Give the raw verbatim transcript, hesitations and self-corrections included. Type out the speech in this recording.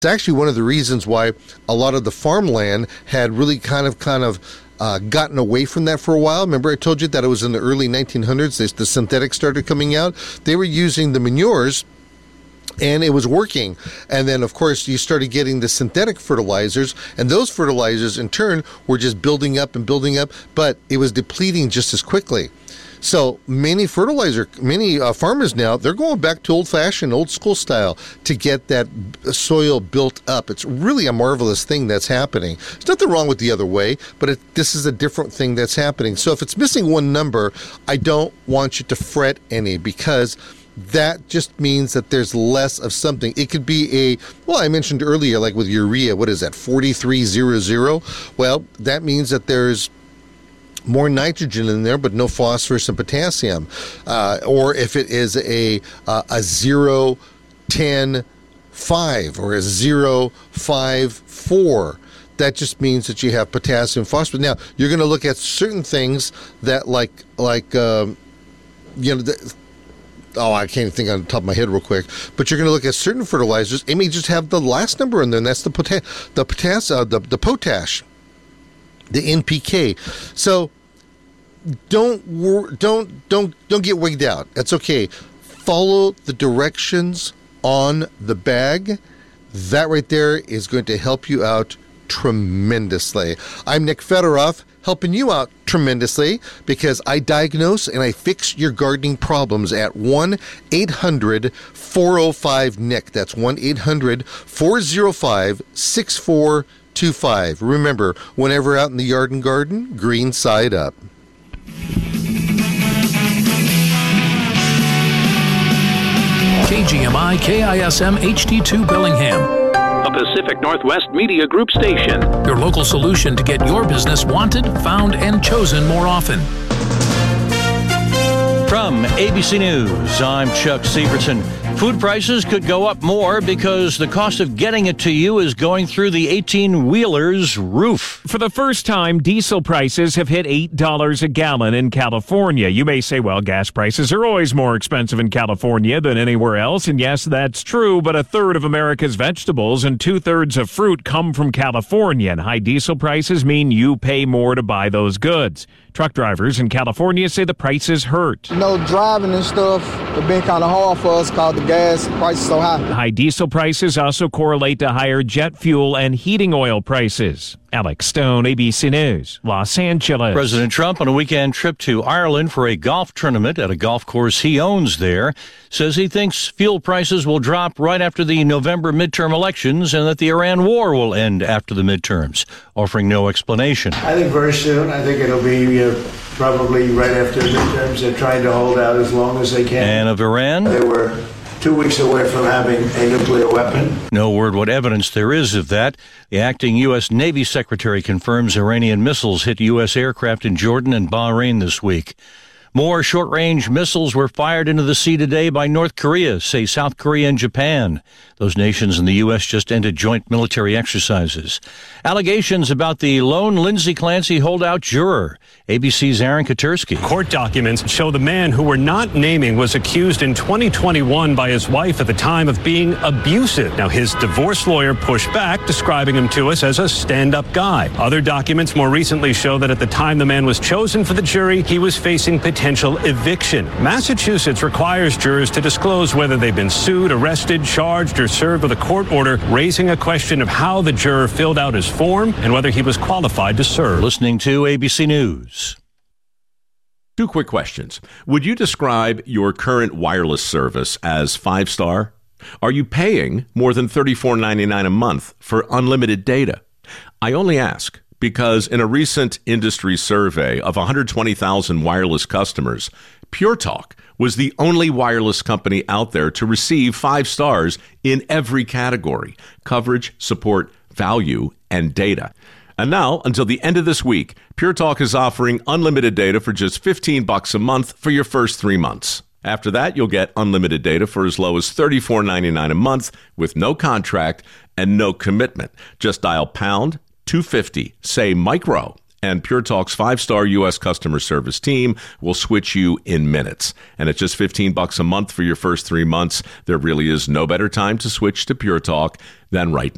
It's actually one of the reasons why a lot of the farmland had really kind of kind of uh, gotten away from that for a while. Remember I told you that it was in the early nineteen hundreds, this, the synthetics started coming out. They were using the manures, and it was working. And then, of course, you started getting the synthetic fertilizers, and those fertilizers, in turn, were just building up and building up, but it was depleting just as quickly. So many fertilizer, many uh, farmers now, they're going back to old-fashioned, old-school style to get that soil built up. It's really a marvelous thing that's happening. There's nothing wrong with the other way, but it, this is a different thing that's happening. So if it's missing one number, I don't want you to fret any, because that just means that there's less of something. It could be a, well, I mentioned earlier, like with urea, what is that, forty-three hundred? Well, that means that there's more nitrogen in there, but no phosphorus and potassium. Uh, or if it is a uh, a zero ten five or a zero five four, that just means that you have potassium, phosphorus. Now, you're going to look at certain things that like, like um, you know, the, oh, I can't think on the top of my head real quick, but you're going to look at certain fertilizers. It may just have the last number in there, and that's the pota- the potass, uh, the, the potash, the N P K. So don't wor- don't don't don't get wigged out. That's okay. Follow the directions on the bag. That right there is going to help you out tremendously. I'm Nick Fedoroff, helping you out tremendously, because I diagnose and I fix your gardening problems at one eight hundred four oh five N I C. That's one eight hundred four oh five six four two five. Remember, whenever out in the yard and garden, green side up. K G M I K I S M H D two Bellingham, a Pacific Northwest Media Group station. Your local solution to get your business wanted, found, and chosen more often. From A B C News, I'm Chuck Sievertson. Food prices could go up more because the cost of getting it to you is going through the eighteen-wheeler's roof. For the first time, diesel prices have hit eight dollars a gallon in California. You may say, well, gas prices are always more expensive in California than anywhere else. And yes, that's true, but a third of America's vegetables and two-thirds of fruit come from California. And high diesel prices mean you pay more to buy those goods. Truck drivers in California say the prices hurt. You know, driving and stuff have been kind of hard for us because the gas prices so high. High diesel prices also correlate to higher jet fuel and heating oil prices. Alex Stone, A B C News, Los Angeles. President Trump, on a weekend trip to Ireland for a golf tournament at a golf course he owns there, says he thinks fuel prices will drop right after the November midterm elections and that the Iran war will end after the midterms, offering no explanation. I think very soon. I think it'll be uh, probably right after the midterms. They're trying to hold out as long as they can. And of Iran? They were two weeks away from having a nuclear weapon. No word what evidence there is of that. The acting U S. Navy Secretary confirms Iranian missiles hit U S aircraft in Jordan and Bahrain this week. More short-range missiles were fired into the sea today by North Korea, say South Korea and Japan. Those nations and the U S just ended joint military exercises. Allegations about the lone Lindsay Clancy holdout juror. A B C's Aaron Katersky. Court documents show the man who we're not naming was accused in twenty twenty-one by his wife at the time of being abusive. Now, his divorce lawyer pushed back, describing him to us as a stand-up guy. Other documents more recently show that at the time the man was chosen for the jury, he was facing potential eviction. Massachusetts requires jurors to disclose whether they've been sued, arrested, charged, or served with a court order, raising a question of how the juror filled out his form and whether he was qualified to serve. Listening to A B C News. Two quick questions. Would you describe your current wireless service as five-star? Are you paying more than thirty-four ninety-nine a month for unlimited data? I only ask because in a recent industry survey of one hundred twenty thousand wireless customers, Pure Talk was the only wireless company out there to receive five stars in every category: coverage, support, value, and data. And now, until the end of this week, Pure Talk is offering unlimited data for just fifteen bucks a month for your first three months. After that, you'll get unlimited data for as low as thirty-four ninety-nine a month with no contract and no commitment. Just dial pound two fifty, say micro, and Pure Talk's five-star U S customer service team will switch you in minutes. And at just fifteen bucks a month for your first three months, there really is no better time to switch to Pure Talk than right now.